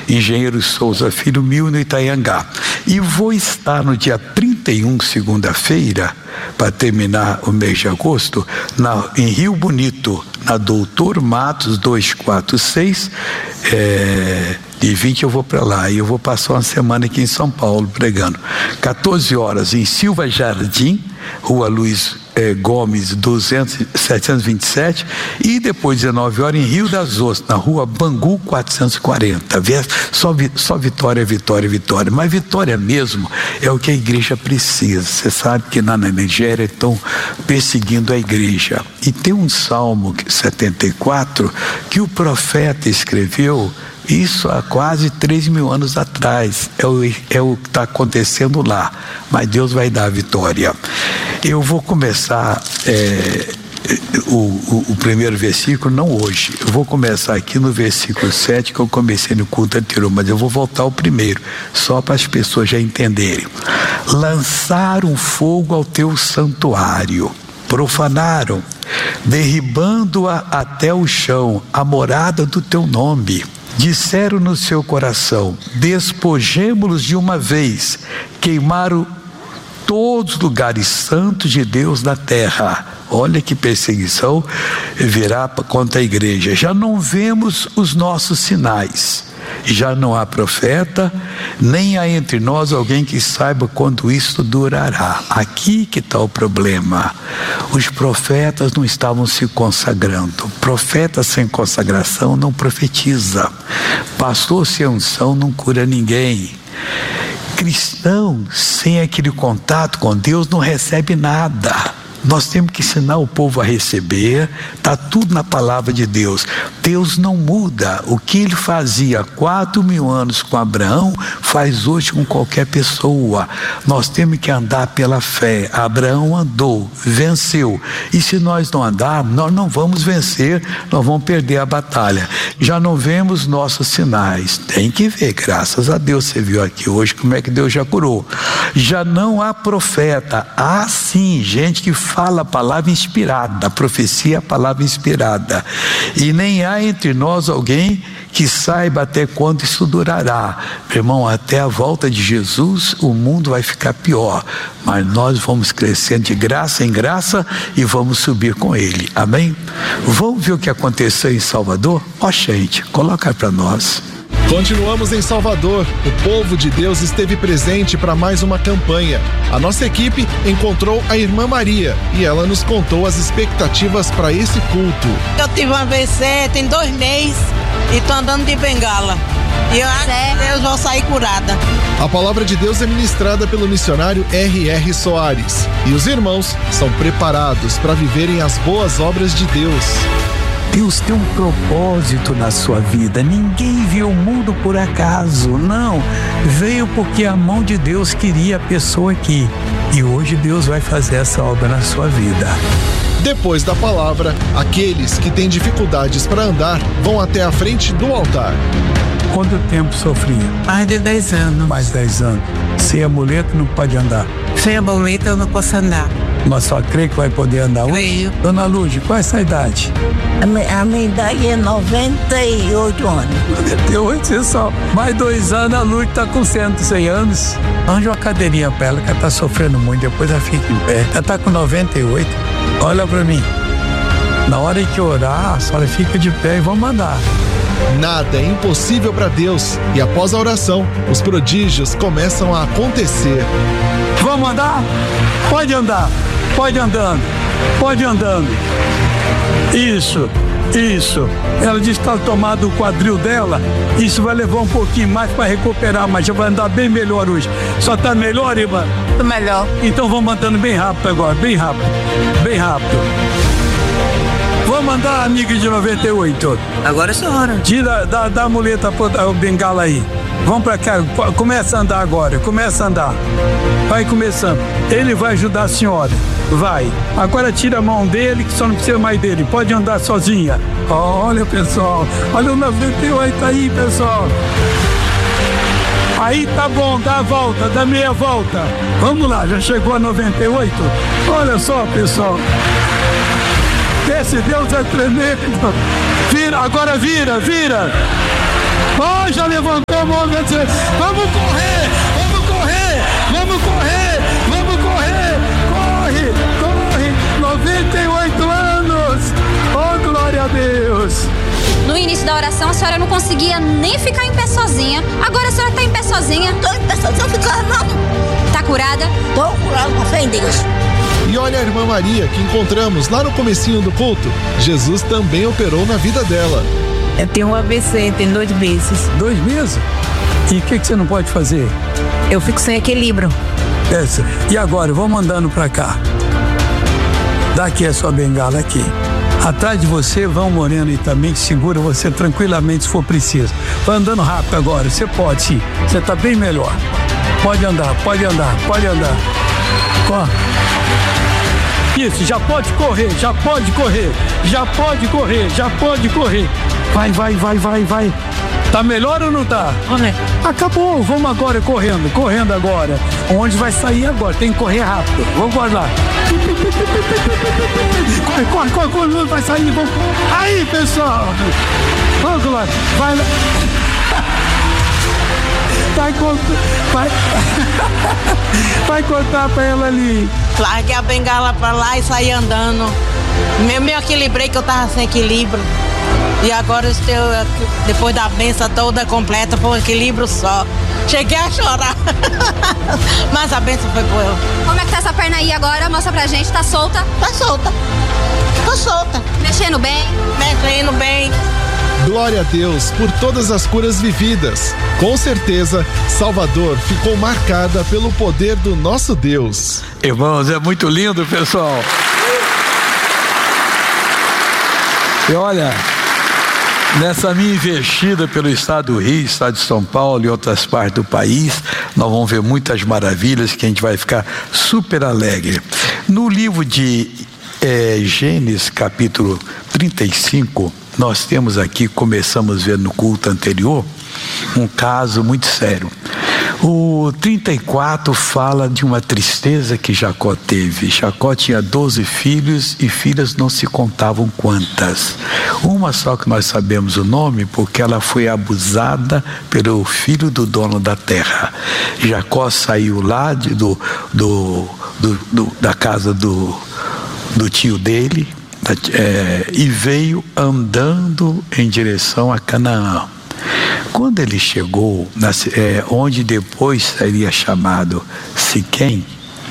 Engenheiro Souza Filho 1000, no Itaiangá. E vou estar no dia 31, segunda-feira, para terminar o mês de agosto, em Rio Bonito, na Doutor Matos 246, de 20 eu vou para lá, e eu vou passar uma semana aqui em São Paulo pregando. 14 horas em Silva Jardim, Rua Luiz Gomes 727, e depois 19 horas em Rio das Ostras, na Rua Bangu 440. Só vitória, vitória, vitória. Mas vitória mesmo é o que a igreja precisa. Você sabe que na Nigéria estão perseguindo a igreja, e tem um Salmo 74 que o profeta escreveu isso há quase 3.000 anos atrás. É o que está acontecendo lá, mas Deus vai dar a vitória. Eu vou começar o primeiro versículo, não hoje. Eu vou começar aqui no versículo 7, que eu comecei no culto anterior, mas eu vou voltar ao primeiro, só para as pessoas já entenderem. Lançaram fogo ao teu santuário, profanaram, derribando-a até o chão, a morada do teu nome. Disseram no seu coração: despojemo-los de uma vez. Queimaram todos os lugares santos de Deus na terra. Olha que perseguição virá contra a igreja. Já não vemos os nossos sinais, já não há profeta, nem há entre nós alguém que saiba quando isto durará. Aqui que está o problema. Os profetas não estavam se consagrando. Profeta sem consagração não profetiza. Pastor sem unção não cura ninguém. Cristão sem aquele contato com Deus não recebe nada. Nós temos que ensinar o povo a receber. Está tudo na palavra de Deus. Deus não muda. O que ele fazia há 4.000 anos com Abraão, faz hoje com qualquer pessoa. Nós temos que andar pela fé. Abraão andou, venceu. E se nós não andarmos, nós não vamos vencer, nós vamos perder a batalha. Já não vemos nossos sinais. Tem que ver, graças a Deus. Você viu aqui hoje como é que Deus já curou. Já não há profeta. Há sim gente que fala a palavra inspirada, a profecia é a palavra inspirada, e nem há entre nós alguém que saiba até quando isso durará. Meu irmão, até a volta de Jesus o mundo vai ficar pior, mas nós vamos crescendo de graça em graça e vamos subir com ele, amém? Vamos ver o que aconteceu em Salvador? Gente, coloca para nós. Continuamos em Salvador. O povo de Deus esteve presente para mais uma campanha. A nossa equipe encontrou a irmã Maria e ela nos contou as expectativas para esse culto. Eu tive um AVC tem 2 meses e tô andando de bengala. E eu acho que Deus vai sair curada. A palavra de Deus é ministrada pelo missionário R.R. Soares. E os irmãos são preparados para viverem as boas obras de Deus. Deus tem um propósito na sua vida. Ninguém viu o mundo por acaso, não. Veio porque a mão de Deus queria a pessoa aqui. E hoje Deus vai fazer essa obra na sua vida. Depois da palavra, aqueles que têm dificuldades para andar vão até a frente do altar. Quanto tempo sofria? Mais de 10 anos. Mais 10 anos. Sem amuleto não pode andar? Sem amuleto eu não posso andar. Mas só crê que vai poder andar hoje? Creio. Dona Lúcia, qual é essa idade? A minha idade é 98 anos. 98, você só. Mais 2 anos, a Lúcia está com 100 anos. Arranja uma cadeirinha para ela, que ela está sofrendo muito, depois ela fica em pé. Ela está com 98. Olha para mim. Na hora que orar, a senhora fica de pé e vamos andar. Nada é impossível para Deus. E após a oração, os prodígios começam a acontecer. Vamos andar? Pode andar. Pode andando. Pode andando. Isso. Ela disse que está tomado o quadril dela. Isso vai levar um pouquinho mais para recuperar, mas já vai andar bem melhor hoje. Só está melhor, irmã? Tô melhor. Então vamos andando bem rápido agora. Bem rápido. Vamos andar, amiga de 98. Agora é sua hora. Tira, dá a muleta pro bengala aí. Vamos pra cá, começa a andar agora, começa a andar. Vai começando. Ele vai ajudar a senhora. Vai. Agora tira a mão dele, que só não precisa mais dele. Pode andar sozinha. Olha, pessoal. Olha o 98 aí, pessoal. Aí tá bom, dá a volta, dá meia volta. Vamos lá, já chegou a 98? Olha só, pessoal. Esse Deus é tremendo. Vira, agora vira. Já levantou vamos vencer. Vamos correr, vamos correr, vamos correr, vamos correr. Corre, 98 anos. Oh, glória a Deus. No início da oração, a senhora não conseguia nem ficar em pé sozinha. Agora a senhora está em pé sozinha. Tô em pé sozinha, ficar não. Tá curada? Tô curada, com fé em Deus. E olha a irmã Maria, que encontramos lá no comecinho do culto. Jesus também operou na vida dela. Eu tenho um AVC, tem 2 meses. 2 meses? E o que você não pode fazer? Eu fico sem equilíbrio. E agora, vamos andando pra cá. Daqui a sua bengala aqui. Atrás de você, vão moreno e também que segura você tranquilamente se for preciso. Vai andando rápido agora, você pode sim. Você tá bem melhor. Pode andar. Corre. Isso, já pode correr. Vai. Tá melhor ou não tá? Acabou, vamos agora correndo agora. Onde vai sair agora? Tem que correr rápido. Vamos lá. Corre, vai sair. Vamos. Aí, pessoal. Vamos lá. Vai lá. Vai contar pra ela ali. Larguei a bengala pra lá e saí andando. Me equilibrei, que eu tava sem equilíbrio. E agora depois da benção toda completa, foi um equilíbrio só. Cheguei a chorar. Mas a benção foi boa. Como é que tá essa perna aí agora? Mostra pra gente, tá solta? Tá solta. Tô solta. Mexendo bem? Mexendo bem. Glória a Deus por todas as curas vividas. Com certeza, Salvador ficou marcada pelo poder do nosso Deus. Irmãos, é muito lindo, pessoal. E olha, nessa minha investida pelo estado do Rio, estado de São Paulo e outras partes do país, nós vamos ver muitas maravilhas que a gente vai ficar super alegre. No livro de Gênesis, capítulo 35, nós temos aqui, começamos a ver no culto anterior, um caso muito sério. O 34 fala de uma tristeza que Jacó teve. Jacó tinha 12 filhos e filhas não se contavam quantas. Uma só que nós sabemos o nome, porque ela foi abusada pelo filho do dono da terra. Jacó saiu lá da casa do tio dele, e veio andando em direção a Canaã. Quando ele chegou, onde depois seria chamado Siquém,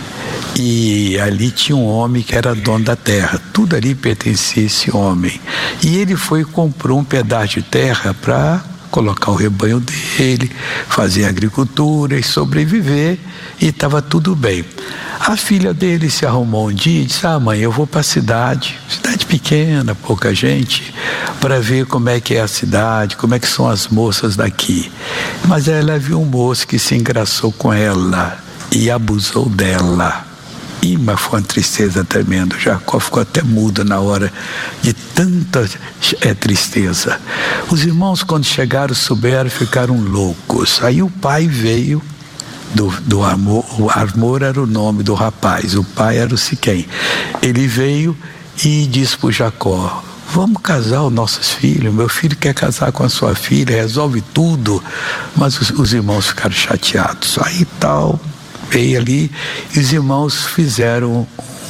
e ali tinha um homem que era dono da terra, tudo ali pertencia a esse homem, e ele foi e comprou um pedaço de terra para colocar o rebanho dele, fazer agricultura e sobreviver, e estava tudo bem. A filha dele se arrumou um dia e disse: mãe, eu vou para a cidade pequena, pouca gente, para ver como é que é a cidade, como é que são as moças daqui. Mas ela viu um moço que se engraçou com ela e abusou dela. Mas foi uma tristeza tremenda. Jacó ficou até mudo na hora de tanta tristeza. Os irmãos, quando chegaram, souberam, ficaram loucos. Aí o pai veio do Armor. O Armor era o nome do rapaz, o pai era o Siquém. Ele veio e disse para o Jacó: vamos casar os nossos filhos, meu filho quer casar com a sua filha, resolve tudo. Mas os irmãos ficaram chateados. Aí tal, veio ali e os irmãos fizeram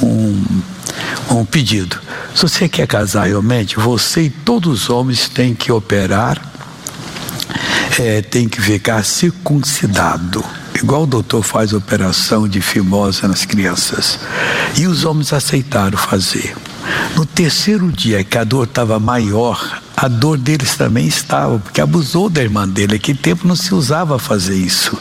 um pedido: se você quer casar realmente, você e todos os homens têm que operar, tem que ficar circuncidado, igual o doutor faz operação de fimose nas crianças. E os homens aceitaram fazer. No terceiro dia, que a dor estava maior, a dor deles também estava, porque abusou da irmã dele. Naquele tempo não se usava fazer isso.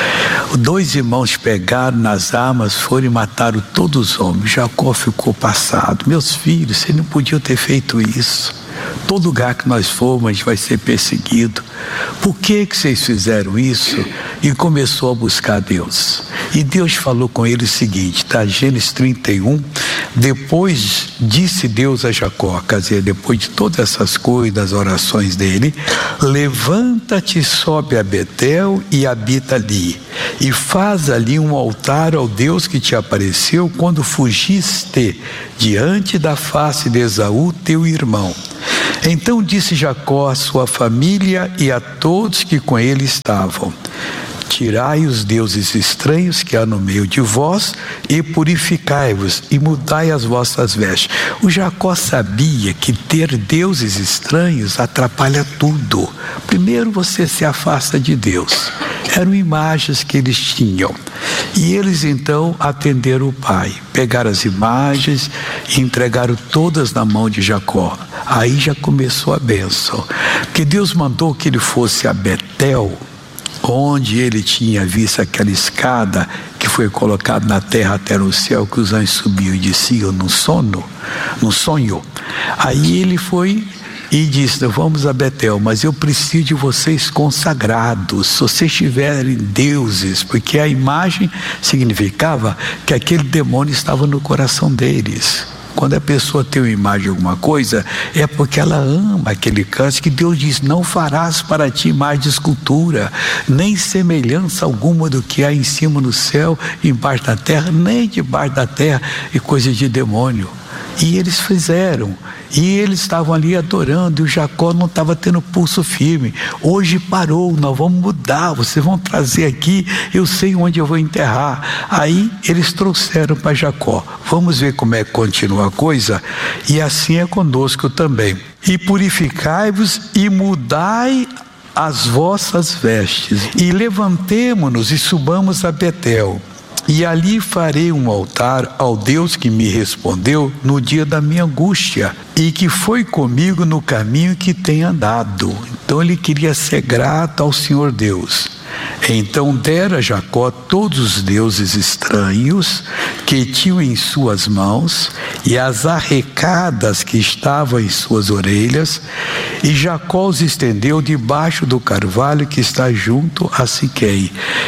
2 irmãos pegaram nas armas, foram e mataram todos os homens. Jacó ficou passado: meus filhos, vocês não podiam ter feito isso. Todo lugar que nós formos, a gente vai ser perseguido. Por que vocês fizeram isso? E começou a buscar Deus. E Deus falou com ele o seguinte, tá? Gênesis 31, depois disse Deus a Jacó, quer dizer, depois de todas essas coisas, das orações dele: levanta-te, sobe a Betel e habita ali, e faz ali um altar ao Deus que te apareceu quando fugiste diante da face de Esaú, teu irmão. Então disse Jacó à sua família e a todos que com ele estavam: tirai os deuses estranhos que há no meio de vós e purificai-vos e mudai as vossas vestes. O Jacó sabia que ter deuses estranhos atrapalha tudo. Primeiro você se afasta de Deus. Eram imagens que eles tinham. E eles então atenderam o pai. Pegaram as imagens e entregaram todas na mão de Jacó. Aí já começou a bênção. Porque Deus mandou que ele fosse a Betel, onde ele tinha visto aquela escada que foi colocada na terra até no céu, que os anjos subiam e desciam num sonho. Aí ele foi e disse: vamos a Betel, mas eu preciso de vocês consagrados, se vocês tiverem deuses, porque a imagem significava que aquele demônio estava no coração deles. Quando a pessoa tem uma imagem de alguma coisa, é porque ela ama aquele canto, que Deus diz: não farás para ti imagem de escultura, nem semelhança alguma do que há em cima no céu, embaixo da terra, nem debaixo da terra, e coisa de demônio. E eles fizeram, e eles estavam ali adorando, e o Jacó não estava tendo pulso firme. Hoje parou, nós vamos mudar, vocês vão trazer aqui, eu sei onde eu vou enterrar. Aí eles trouxeram para Jacó. Vamos ver como é que continua a coisa, e assim é conosco também. E purificai-vos e mudai as vossas vestes, e levantemo-nos e subamos a Betel. E ali farei um altar ao Deus que me respondeu no dia da minha angústia e que foi comigo no caminho que tem andado. Então ele queria ser grato ao Senhor Deus. Então dera Jacó todos os deuses estranhos que tinham em suas mãos e as arrecadas que estavam em suas orelhas, e Jacó os estendeu debaixo do carvalho que está junto a Siquém.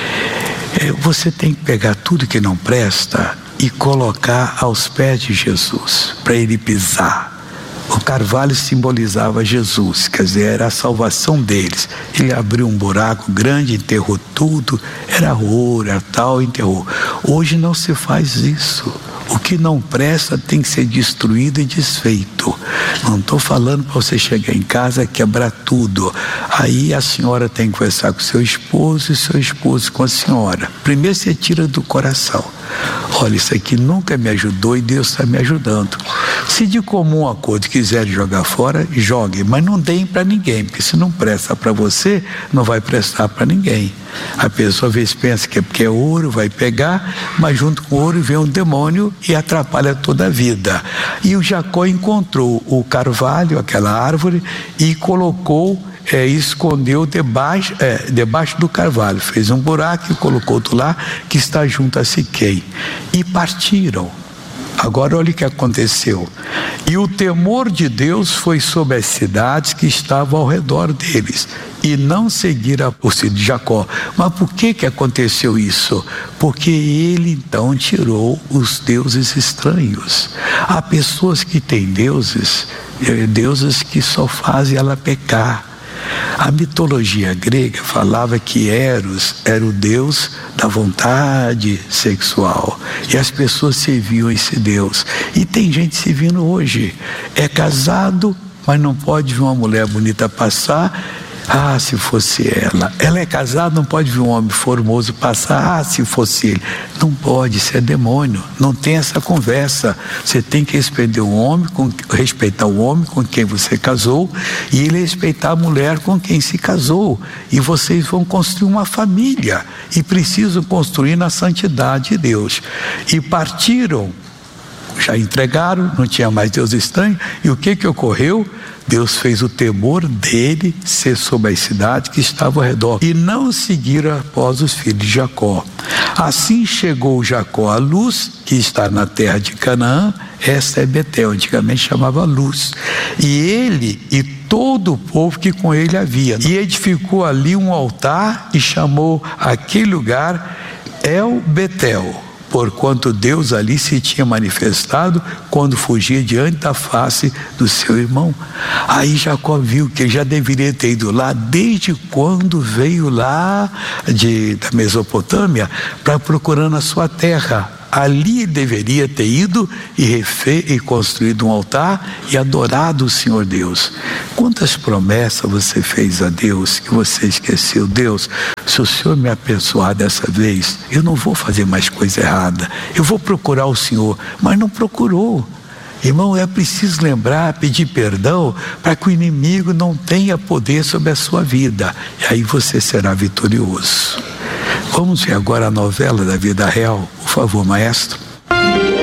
Você tem que pegar tudo que não presta e colocar aos pés de Jesus, para ele pisar. O carvalho simbolizava Jesus, quer dizer, era a salvação deles. Ele abriu um buraco grande, enterrou tudo, era ouro, era tal, enterrou. Hoje não se faz isso. O que não presta tem que ser destruído e desfeito. Não estou falando para você chegar em casa e quebrar tudo. Aí a senhora tem que conversar com seu esposo e seu esposo com a senhora. Primeiro você tira do coração: olha, isso aqui nunca me ajudou e Deus está me ajudando. Se de comum acordo quiserem jogar fora, joguem, mas não deem para ninguém, porque se não presta para você, não vai prestar para ninguém. A pessoa às vezes pensa que é porque é ouro, vai pegar, mas junto com o ouro vem um demônio e atrapalha toda a vida. E o Jacó encontrou o carvalho, aquela árvore, e colocou, escondeu debaixo do carvalho, fez um buraco e colocou outro lá, que está junto a Siquém, e partiram. Agora olha o que aconteceu. E o temor de Deus foi sobre as cidades que estavam ao redor deles, e não seguiram o de Jacó. Mas por que aconteceu isso? Porque ele então tirou os deuses estranhos. Há pessoas que têm deuses que só fazem ela pecar. A mitologia grega falava que Eros era o deus da vontade sexual, e as pessoas serviam esse deus. E tem gente servindo hoje, é casado, mas não pode ver uma mulher bonita passar. Ah, se fosse ela. Ela é casada, não pode ver um homem formoso passar. Ah, se fosse ele. Não pode, isso é demônio. Não tem essa conversa. Você tem que respeitar o homem com quem você casou, e ele respeitar a mulher com quem se casou. E vocês vão construir uma família, e precisam construir na santidade de Deus. E partiram, já entregaram, não tinha mais Deus estranho. E o que ocorreu? Deus fez o temor dele ser sobre as cidades que estavam ao redor, e não seguiram após os filhos de Jacó. Assim chegou Jacó à Luz, que está na terra de Canaã. Esta é Betel, antigamente chamava Luz. E ele e todo o povo que com ele havia, e edificou ali um altar e chamou aquele lugar El Betel, porquanto Deus ali se tinha manifestado quando fugia diante da face do seu irmão. Aí Jacó viu que ele já deveria ter ido lá desde quando veio lá da Mesopotâmia, para procurando a sua terra. Ali deveria ter ido e construído um altar e adorado o Senhor Deus. Quantas promessas você fez a Deus que você esqueceu? Deus, se o Senhor me abençoar dessa vez, eu não vou fazer mais coisa errada. Eu vou procurar o Senhor, mas não procurou. Irmão, é preciso lembrar, pedir perdão para que o inimigo não tenha poder sobre a sua vida. E aí você será vitorioso. Vamos ver agora a novela da vida real. Por favor, maestro.